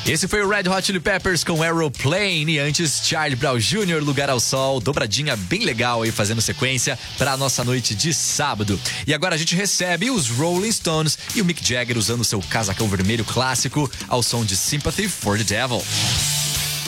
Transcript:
Esse foi o Red Hot Chili Peppers com Aeroplane e antes Charlie Brown Jr., Lugar ao Sol, dobradinha bem legal aí fazendo sequência para a nossa noite de sábado. E agora a gente recebe os Rolling Stones e o Mick Jagger usando seu casacão vermelho clássico ao som de Sympathy for the Devil.